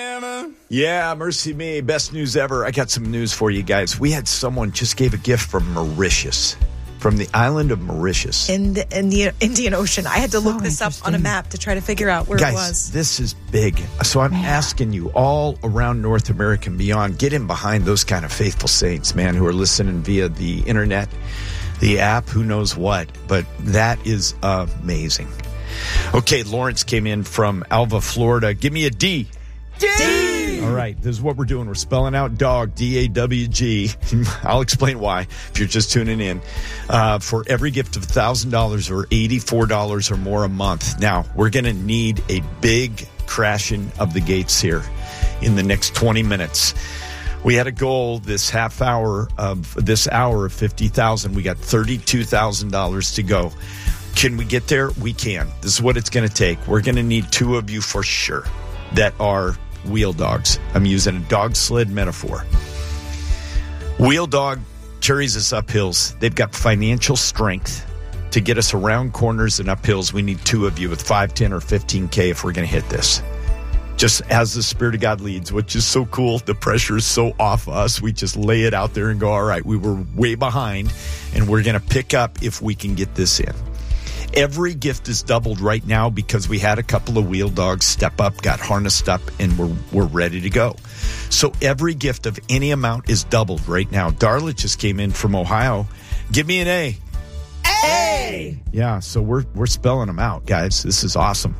Yeah, mercy me. Best news ever. I got some news for you guys. We had someone just gave a gift from Mauritius, from the island of Mauritius. In the Indian Ocean. I had to look this up on a map to try to figure out where guys, it was. This is big. So I'm asking you all around North America and beyond, get in behind those kind of faithful saints, man, who are listening via the internet, the app, who knows what. But that is amazing. Okay, Lawrence came in from Alva, Florida. Give me a D. D! All right, this is what we're doing. We're spelling out dog, D-A-W-G. I'll explain why if you're just tuning in. For every gift of $1,000 or $84 or more a month. Now, we're going to need a big crashing of the gates here in the next 20 minutes. We had a goal this hour of $50,000. We got $32,000 to go. Can we get there? We can. This is what it's going to take. We're going to need two of you for sure that are wheel dogs. I'm using a dog sled metaphor. Wheel dog carries us up hills. They've got financial strength to get us around corners and up hills. We need two of you with 5, 10, or 15K if we're going to hit this. Just as the Spirit of God leads, which is so cool. The pressure is so off us. We just lay it out there and go, all right, we were way behind, and we're going to pick up if we can get this in. Every gift is doubled right now because we had a couple of wheel dogs step up, got harnessed up, and we're ready to go. So every gift of any amount is doubled right now. Darla just came in from Ohio. Give me an A. A! Yeah, so we're spelling them out, guys. This is awesome.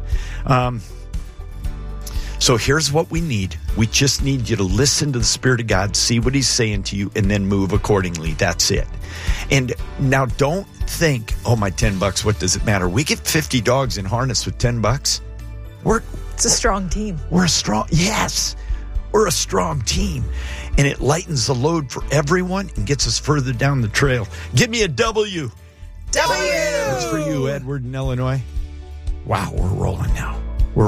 So here's what we need. We just need you to listen to the Spirit of God, see what he's saying to you, and then move accordingly. That's it. And now don't think, oh, my $10, what does it matter? We get 50 dogs in harness with $10. It's a strong team. We're a strong team. And it lightens the load for everyone and gets us further down the trail. Give me a W. W! That's for you, Edward in Illinois. Wow, we're rolling now.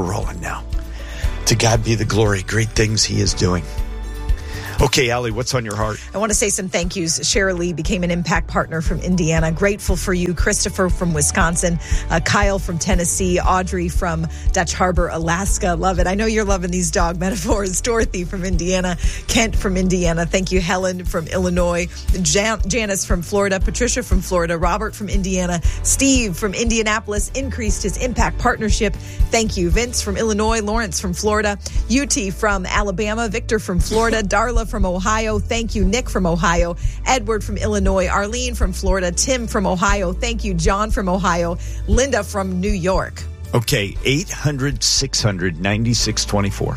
To God be the glory. Great things he is doing. Okay, Allie, what's on your heart? I want to say some thank yous. Cheryl Lee became an impact partner from Indiana. Grateful for you. Christopher from Wisconsin. Kyle from Tennessee. Audrey from Dutch Harbor, Alaska. Love it. I know you're loving these dog metaphors. Dorothy from Indiana. Kent from Indiana. Thank you. Helen from Illinois. Janice from Florida. Patricia from Florida. Robert from Indiana. Steve from Indianapolis increased his impact partnership. Thank you. Vince from Illinois. Lawrence from Florida. UT from Alabama. Victor from Florida. Darla from Ohio. Thank you. Nick from Ohio. Edward from Illinois. Arlene from Florida. Tim from Ohio. Thank you. John from Ohio. Linda from New York. Okay, 800-600-9624.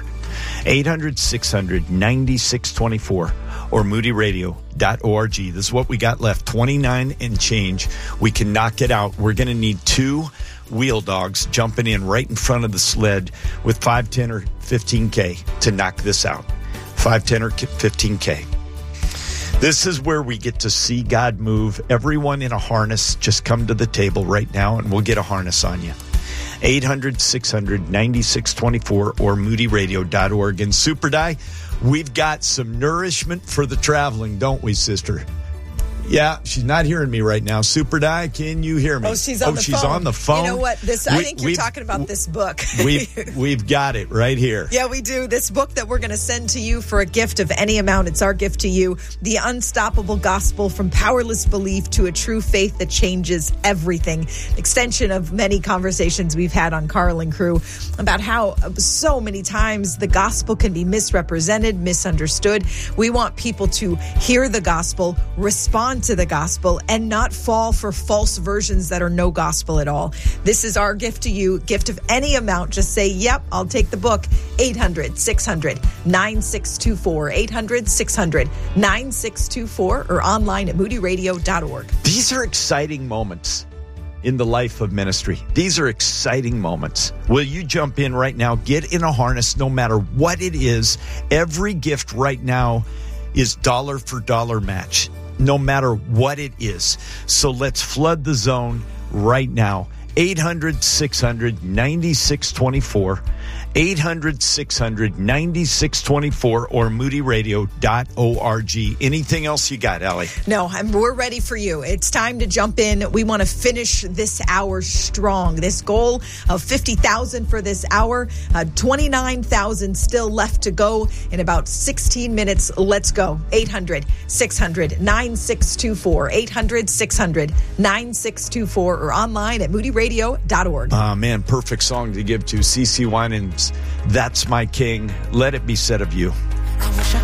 800-600-9624 or moodyradio.org. This is what we got left. 29 and change. We can knock it out. We're going to need two wheel dogs jumping in right in front of the sled with 5, 10, or 15K to knock this out. 5, 10, or 15K. This is where we get to see God move. Everyone in a harness, just come to the table right now and we'll get a harness on you. 800-600-9624 or moodyradio.org. And Super Di, we've got some nourishment for the traveling, don't we, sister? Yeah, she's not hearing me right now. Super Di, can you hear me? Oh, she's on the phone. You know what? I think you're talking about this book. We've got it right here. Yeah, we do. This book that we're going to send to you for a gift of any amount. It's our gift to you. The Unstoppable Gospel, from Powerless Belief to a True Faith That Changes Everything. Extension of many conversations we've had on Carl and Crew about how so many times the gospel can be misrepresented, misunderstood. We want people to hear the gospel, respond to the gospel, and not fall for false versions that are no gospel at all. This is our gift to you. Gift of any amount. Just say, yep, I'll take the book. 800-600-9624. 800-600-9624 or online at moodyradio.org. These are exciting moments in the life of ministry. These are exciting moments. Will you jump in right now? Get in a harness no matter what it is. Every gift right now is dollar for dollar match, no matter what it is. So let's flood the zone right now. 800-600-9624. 800-600-9624 or moodyradio.org. Anything else you got, Allie? No, we're ready for you. It's time to jump in. We want to finish this hour strong. This goal of 50,000 for this hour, 29,000 still left to go in about 16 minutes. Let's go. 800-600-9624. 800-600-9624 or online at moodyradio.org. Man, perfect song to give to CeCe Winans. That's My King. Let it be said of you.